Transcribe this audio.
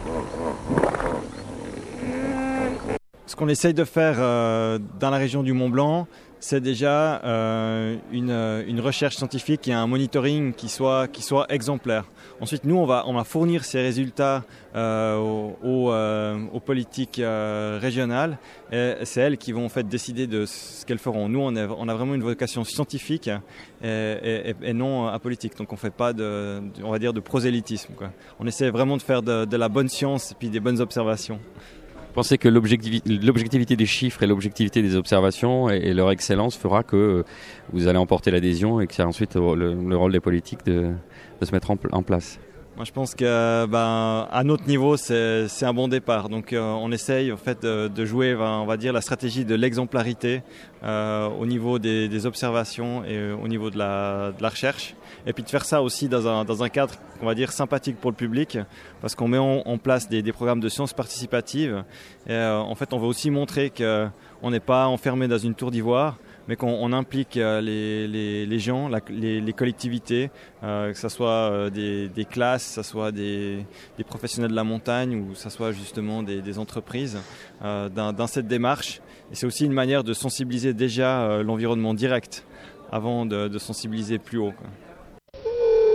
Ce qu'on essaye de faire dans la région du Mont Blanc, c'est déjà une recherche scientifique et un monitoring qui soit exemplaire. Ensuite, nous, on va fournir ces résultats aux politiques régionales, et c'est elles qui vont en fait décider de ce qu'elles feront. Nous, on a vraiment une vocation scientifique et non apolitique. Donc, on ne fait pas on va dire de prosélytisme, quoi. On essaie vraiment de faire de la bonne science et puis des bonnes observations. Vous pensez que l'objectivité des chiffres et l'objectivité des observations et leur excellence fera que vous allez emporter l'adhésion et que c'est ensuite le rôle des politiques de se mettre en place? Moi, je pense qu'à notre niveau, c'est un bon départ. Donc, on essaye en fait de jouer, on va dire, la stratégie de l'exemplarité au niveau des observations et au niveau de la recherche. Et puis de faire ça aussi dans un cadre, on va dire, sympathique pour le public, parce qu'on met en place des programmes de sciences participatives. Et en fait, on veut aussi montrer qu'on n'est pas enfermé dans une tour d'ivoire, mais qu'on implique les gens, les collectivités, que ce soit des classes, que ce soit des professionnels de la montagne ou que ce soit justement des entreprises dans cette démarche. Et c'est aussi une manière de sensibiliser déjà l'environnement direct avant de sensibiliser plus haut, quoi.